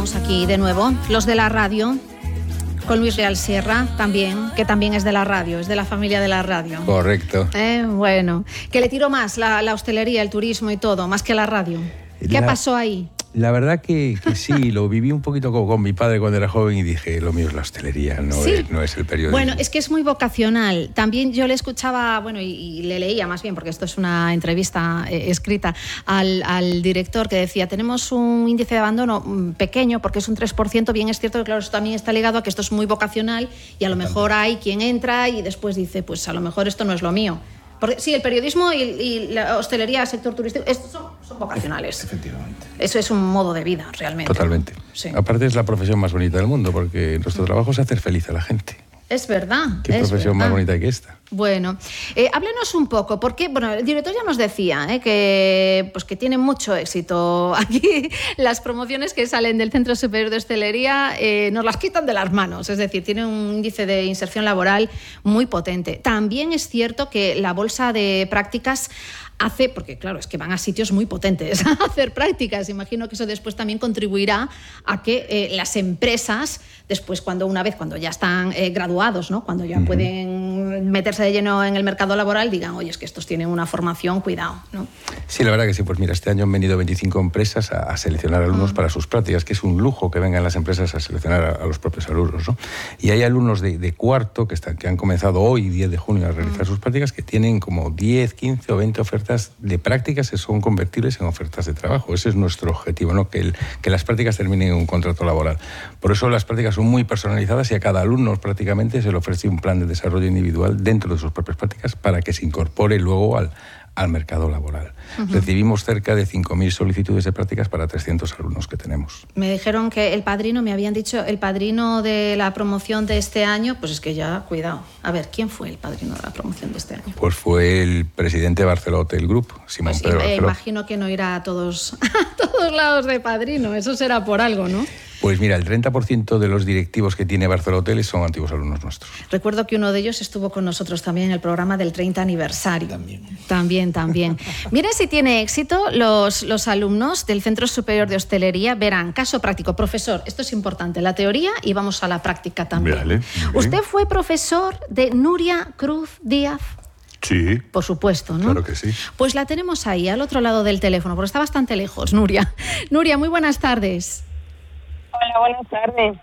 estamos aquí de nuevo, los de la radio, con Luis Real Sierra también, que también es de la radio, es de la familia de la radio. Correcto. Bueno, que le tiro más la hostelería, el turismo y todo, más que la radio. ¿Qué pasó ahí? La verdad que sí, lo viví un poquito como con mi padre cuando era joven y dije, lo mío es la hostelería, no es el periodismo. Bueno, es que es muy vocacional. También yo le escuchaba, bueno, y le leía más bien, porque esto es una entrevista escrita, al director que decía, tenemos un índice de abandono pequeño porque es un 3%, bien es cierto que claro, eso también está ligado a que esto es muy vocacional y a lo mejor hay quien entra y después dice, pues a lo mejor esto no es lo mío. Porque sí, el periodismo y la hostelería, el sector turístico, estos son vocacionales. Efectivamente. Eso es un modo de vida, realmente. Totalmente. Sí. Aparte es la profesión más bonita del mundo, porque nuestro trabajo es hacer feliz a la gente. Es verdad. ¿Qué profesión más bonita que esta? Bueno, háblenos un poco, porque bueno, el director ya nos decía que tiene mucho éxito aquí. Las promociones que salen del Centro Superior de Hostelería nos las quitan de las manos, es decir, tiene un índice de inserción laboral muy potente. También es cierto que la bolsa de prácticas hace, porque claro, es que van a sitios muy potentes a hacer prácticas, imagino que eso después también contribuirá a que las empresas, después cuando ya están graduados, ¿no? Cuando ya pueden meterse de lleno en el mercado laboral, digan, oye, es que estos tienen una formación, cuidado, ¿no? Sí, la verdad que sí, pues mira, este año han venido 25 empresas a seleccionar alumnos para sus prácticas, que es un lujo que vengan las empresas a seleccionar a los propios alumnos, ¿no? Y hay alumnos de cuarto que han comenzado hoy, 10 de junio, a realizar sus prácticas, que tienen como 10, 15 o 20 ofertas de prácticas que son convertibles en ofertas de trabajo. Ese es nuestro objetivo, ¿no? Que las prácticas terminen en un contrato laboral. Por eso las prácticas son muy personalizadas y a cada alumno prácticamente se le ofrece un plan de desarrollo individual dentro de sus propias prácticas para que se incorpore luego al mercado laboral. Recibimos cerca de 5.000 solicitudes de prácticas para 300 alumnos que tenemos. Me dijeron que me habían dicho, el padrino de la promoción de este año, pues es que ya, cuidado. A ver, ¿quién fue el padrino de la promoción de este año? Pues fue el presidente de Barceló Hotel Group, Simón Pedro Barceló. Imagino que no irá a todos lados de padrino, eso será por algo, ¿no? Pues mira, el 30% de los directivos que tiene Barceló Hoteles son antiguos alumnos nuestros. Recuerdo que uno de ellos estuvo con nosotros también en el programa del 30 aniversario. También. Miren si tiene éxito los alumnos del Centro Superior de Hostelería. Verán, caso práctico. Profesor, esto es importante, la teoría y vamos a la práctica también. Vale. ¿Usted fue profesor de Nuria Cruz Díaz? Sí. Por supuesto, ¿no? Claro que sí. Pues la tenemos ahí, al otro lado del teléfono, porque está bastante lejos, Nuria. Nuria, muy buenas tardes. Hola, buenas tardes.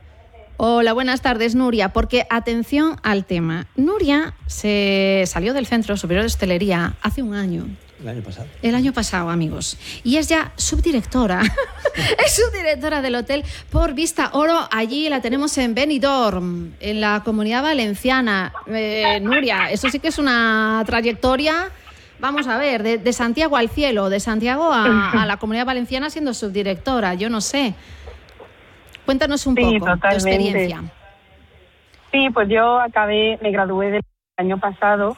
Hola, buenas tardes, Nuria, porque atención al tema. Nuria se salió del Centro Superior de Hostelería hace un año. El año pasado, amigos. Y es ya subdirectora. Es subdirectora del hotel por Vista Oro. Allí la tenemos en Benidorm, en la Comunidad Valenciana. Nuria, eso sí que es una trayectoria. Vamos a ver, de Santiago al cielo, de Santiago a la Comunidad Valenciana siendo subdirectora. Yo no sé. Cuéntanos un poco totalmente. tu experiencia. Sí, pues yo me gradué del año pasado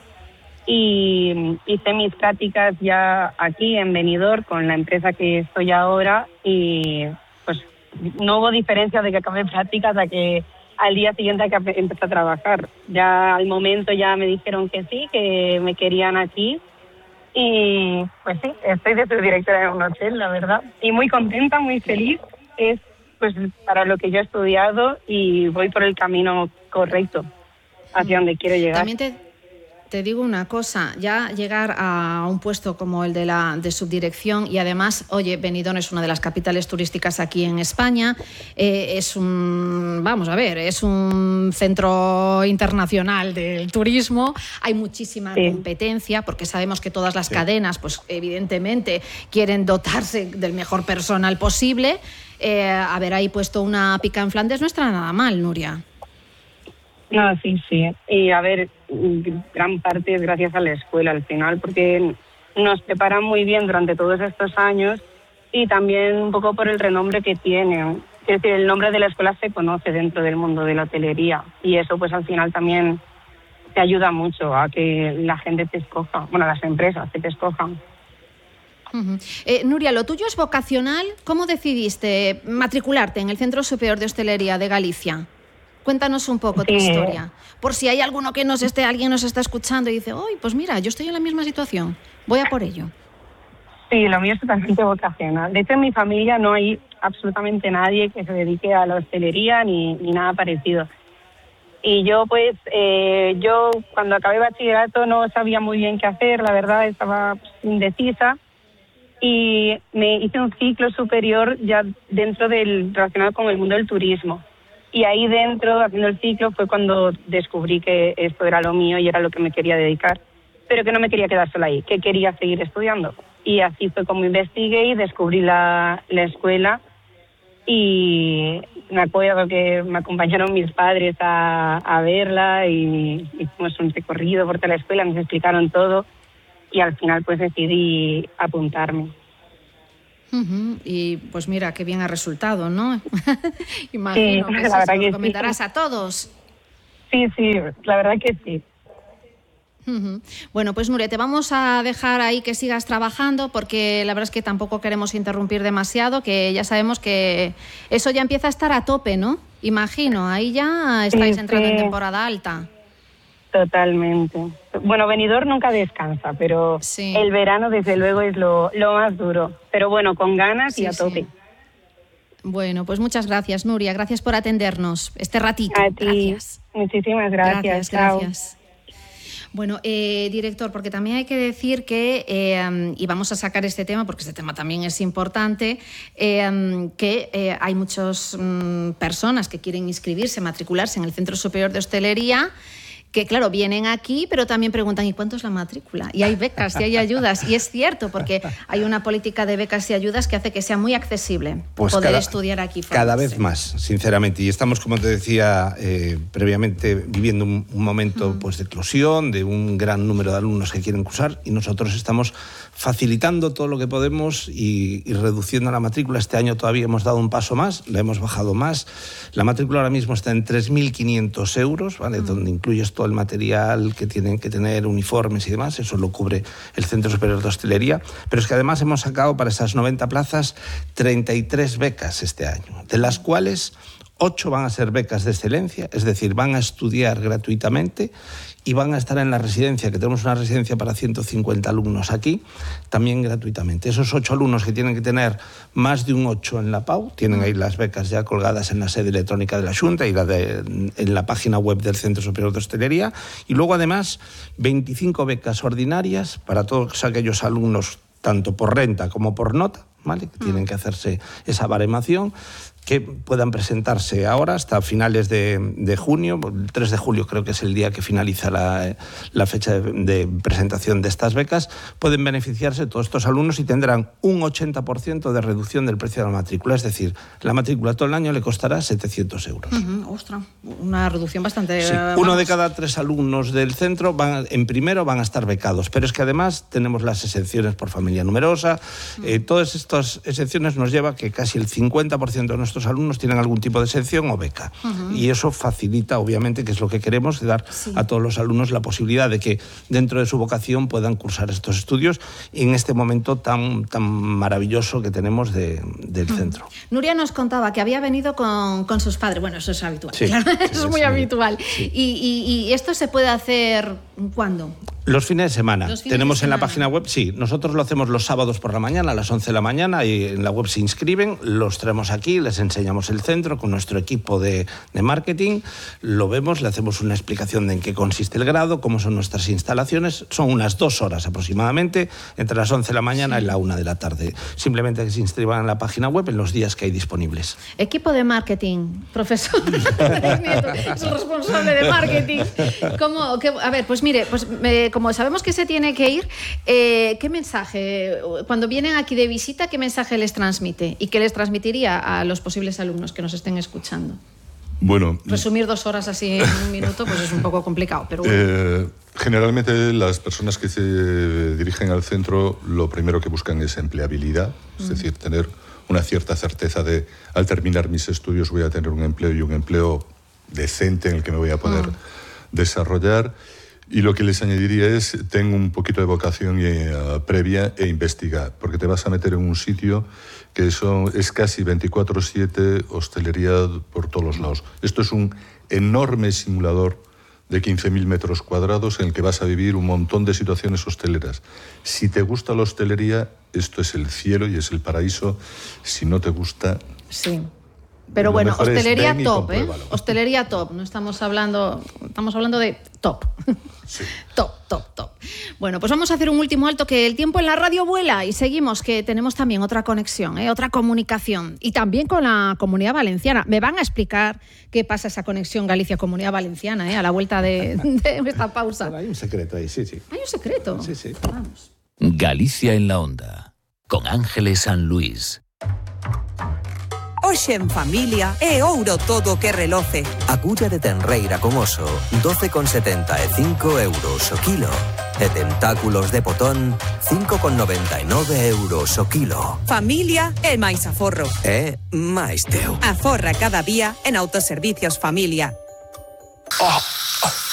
y hice mis prácticas ya aquí en Benidorm con la empresa que estoy ahora y pues no hubo diferencia de que acabé prácticas a que al día siguiente que empecé a trabajar. Ya al momento ya me dijeron que sí, que me querían aquí y pues sí, estoy de subdirectora de un hotel, la verdad. Y muy contenta, muy feliz. Es pues para lo que yo he estudiado y voy por el camino correcto hacia donde quiero llegar. También te digo una cosa, ya llegar a un puesto como el de subdirección y además, oye, Benidorm es una de las capitales turísticas aquí en España, es un centro internacional del turismo, hay muchísima competencia porque sabemos que todas las cadenas, pues evidentemente quieren dotarse del mejor personal posible. Haber ahí puesto una pica en Flandes no está nada mal, Nuria. No, sí. Y a ver, gran parte es gracias a la escuela al final, porque nos preparan muy bien durante todos estos años y también un poco por el renombre que tiene. Es decir, el nombre de la escuela se conoce dentro del mundo de la hotelería y eso pues al final también te ayuda mucho a que la gente te escoja, las empresas que te escojan. Nuria, lo tuyo es vocacional. ¿Cómo decidiste matricularte en el Centro Superior de Hostelería de Galicia? Cuéntanos un poco tu historia. Por si hay alguien nos está escuchando y dice, ¡ay, pues mira, yo estoy en la misma situación! Voy a por ello. Sí, lo mío es totalmente vocacional. De hecho, en mi familia no hay absolutamente nadie que se dedique a la hostelería ni nada parecido. Y yo pues, yo cuando acabé bachillerato no sabía muy bien qué hacer, la verdad, estaba indecisa. Y me hice un ciclo superior ya dentro relacionado con el mundo del turismo. Y ahí dentro, haciendo el ciclo, fue cuando descubrí que esto era lo mío y era lo que me quería dedicar. Pero que no me quería quedar sola ahí, que quería seguir estudiando. Y así fue como investigué y descubrí la escuela. Y me acuerdo que me acompañaron mis padres a verla y hicimos un recorrido por toda la escuela, nos explicaron todo y al final pues decidí apuntarme. Y pues mira, qué bien ha resultado, ¿no? Imagino sí, que la verdad lo que recomendarás sí. a todos. Sí, la verdad que sí. Bueno, pues Nuria, te vamos a dejar ahí que sigas trabajando porque la verdad es que tampoco queremos interrumpir demasiado, que ya sabemos que eso ya empieza a estar a tope, ¿no? Imagino, ahí ya estáis entrando en temporada alta. Totalmente. Bueno, Benidorm nunca descansa, pero el verano desde luego es lo más duro. Pero bueno, con ganas y a tope. Bueno, pues muchas gracias, Nuria. Gracias por atendernos este ratito. A ti. Gracias. Muchísimas gracias. Gracias. Bueno, director, porque también hay que decir que, y vamos a sacar este tema porque este tema también es importante, que hay muchas personas que quieren inscribirse, matricularse en el Centro Superior de Hostelería, que claro, vienen aquí, pero también preguntan, ¿y cuánto es la matrícula? Y hay becas y hay ayudas, y es cierto, porque hay una política de becas y ayudas que hace que sea muy accesible poder estudiar aquí. Cada vez más, sinceramente, y estamos, como te decía previamente, viviendo un momento pues, de eclosión, de un gran número de alumnos que quieren cursar, y nosotros estamos facilitando todo lo que podemos y reduciendo la matrícula. Este año todavía hemos dado un paso más, la hemos bajado más. La matrícula ahora mismo está en 3.500 euros, ¿vale? Donde incluyes todo el material que tienen que tener, uniformes y demás, eso lo cubre el Centro Superior de Hostelería. Pero es que además hemos sacado para esas 90 plazas 33 becas este año, de las cuales 8 van a ser becas de excelencia, es decir, van a estudiar gratuitamente y van a estar en la residencia, que tenemos una residencia para 150 alumnos aquí, también gratuitamente. Esos 8 alumnos que tienen que tener más de un 8 en la PAU, tienen ahí las becas ya colgadas en la sede electrónica de la Xunta y en la página web del Centro Superior de Hostelería. Y luego, además, 25 becas ordinarias para todos aquellos alumnos, tanto por renta como por nota, ¿vale? Que tienen que hacerse esa baremación, que puedan presentarse ahora hasta finales de junio. El 3 de julio creo que es el día que finaliza la fecha de presentación de estas becas. Pueden beneficiarse todos estos alumnos y tendrán un 80% de reducción del precio de la matrícula. Es decir, la matrícula todo el año le costará 700 euros. Ostras, una reducción bastante... Sí. Uno de cada 3 alumnos del centro en primero van a estar becados, pero es que además tenemos las exenciones por familia numerosa. Todas estas exenciones nos lleva a que casi el 50% de nuestros alumnos tienen algún tipo de exención o beca. Y eso facilita, obviamente, que es lo que queremos, dar a todos los alumnos la posibilidad de que dentro de su vocación puedan cursar estos estudios en este momento tan maravilloso que tenemos del centro. Nuria nos contaba que había venido con sus padres. Bueno, eso es habitual. Sí, claro, eso es muy habitual. Sí. ¿Y esto se puede hacer cuándo? Los fines de semana. Tenemos en la página web, nosotros lo hacemos los sábados por la mañana, a las 11 de la mañana, y en la web se inscriben, los traemos aquí, les enseñamos el centro con nuestro equipo de marketing, lo vemos, le hacemos una explicación de en qué consiste el grado, cómo son nuestras instalaciones. Son unas 2 horas aproximadamente, entre las 11 de la mañana y la 1 de la tarde. Simplemente que se inscriban en la página web en los días que hay disponibles. Equipo de marketing, profesor Nieto, es el responsable de marketing. A ver, pues mire, como sabemos que se tiene que ir, ¿qué mensaje, cuando vienen aquí de visita, qué mensaje les transmite y qué les transmitiría a los posibles alumnos que nos estén escuchando? Bueno, resumir 2 horas así en un minuto pues es un poco complicado, pero bueno. Generalmente las personas que se dirigen al centro lo primero que buscan es empleabilidad, es decir, tener una cierta certeza de al terminar mis estudios voy a tener un empleo y un empleo decente en el que me voy a poder desarrollar. Y lo que les añadiría es, ten un poquito de vocación previa e investiga, porque te vas a meter en un sitio que es casi 24/7 hostelería por todos los lados. Esto es un enorme simulador de 15.000 metros cuadrados en el que vas a vivir un montón de situaciones hosteleras. Si te gusta la hostelería, esto es el cielo y es el paraíso. Si no te gusta... Sí. Pero lo bueno, mejor es hostelería ven y top, compruébalo. Hostelería top. No estamos hablando de top. Sí. Top. Bueno, pues vamos a hacer un último alto, que el tiempo en la radio vuela, y seguimos, que tenemos también otra conexión, otra comunicación, y también con la Comunidad Valenciana. Me van a explicar qué pasa esa conexión Galicia-Comunidad Valenciana, a la vuelta de esta pausa. Bueno, hay un secreto ahí, sí. ¿Hay un secreto? Sí. Vamos. Galicia en la onda, con Ángeles San Luis. Hoxe en familia é ouro todo que reloce. Agulla de tenreira con oso, 12,75 euros o kilo. E tentáculos de potón, 5,99 euros o kilo. Familia é máis aforro. É máis teu. Aforra cada día en Autoservicios Familia.